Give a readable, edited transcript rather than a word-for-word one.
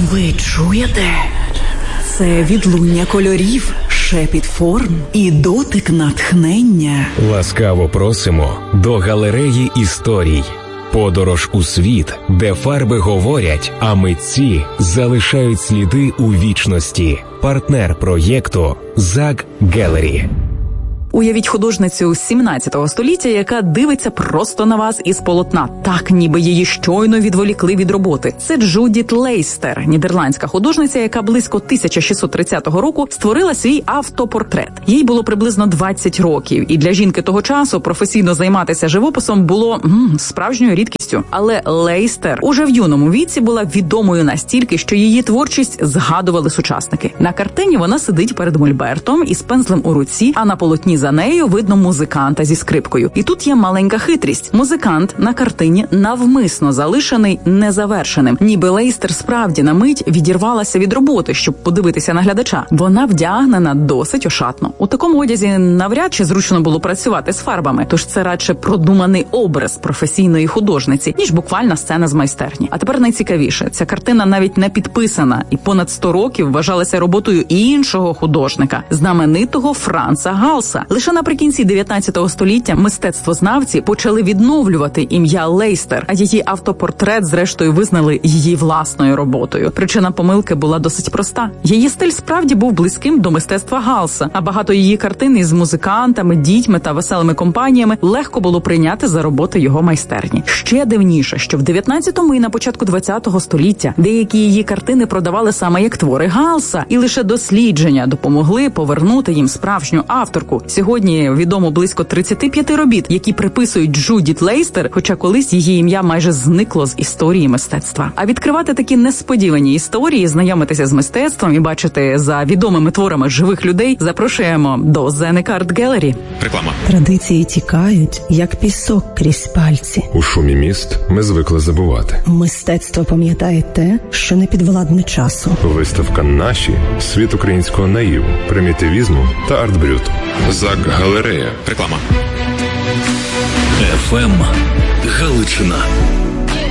Ви чуєте? Це відлуння кольорів, шепіт форм і дотик натхнення. Ласкаво просимо до галереї історій. Подорож у світ, де фарби говорять, а митці залишають сліди у вічності. Партнер проєкту Zag Gallery. Уявіть художницю 17 століття, яка дивиться просто на вас із полотна, так ніби її щойно відволікли від роботи. Це Джудіт Лейстер, нідерландська художниця, яка близько 1630 року створила свій автопортрет. Їй було приблизно 20 років, і для жінки того часу професійно займатися живописом було справжньою рідкістю. Але Лейстер уже в юному віці була відомою настільки, що її творчість згадували сучасники. На картині вона сидить перед мольбертом із пензлем у руці, а на полотні за нею видно музиканта зі скрипкою. І тут є маленька хитрість. Музикант на картині навмисно залишений незавершеним. Ніби Лейстер справді на мить відірвалася від роботи, щоб подивитися на глядача. Вона вдягнена досить ошатно. У такому одязі навряд чи зручно було працювати з фарбами, тож це радше продуманий образ професійної художниці, ніж буквальна сцена з майстерні. А тепер найцікавіше. Ця картина навіть не підписана і понад 100 років вважалася роботою іншого художника, знаменитого Франца Галса. Лише наприкінці 19 століття мистецтвознавці почали відновлювати ім'я Лейстер, а її автопортрет, зрештою, визнали її власною роботою. Причина помилки була досить проста. Її стиль справді був близьким до мистецтва Галса, а багато її картин із музикантами, дітьми та веселими компаніями легко було прийняти за роботи його майстерні. Ще дивніше, що в 19-му і на початку 20-го століття деякі її картини продавали саме як твори Галса, і лише дослідження допомогли повернути їм справжню авторку. Сьогодні відомо близько 35 робіт, які приписують Джудіт Лейстер, хоча колись її ім'я майже зникло з історії мистецтва. А відкривати такі несподівані історії, знайомитися з мистецтвом і бачити за відомими творами живих людей запрошуємо до The Art Gallery. Реклама. Традиції тікають, як пісок крізь пальці. У шумі міст ми звикли забувати. Мистецтво пам'ятає те, що не підвладне часу. Виставка «Наші» – світ українського наїву, примітивізму та арт-брют. Zag Gallery. Реклама. ФМ Галичина.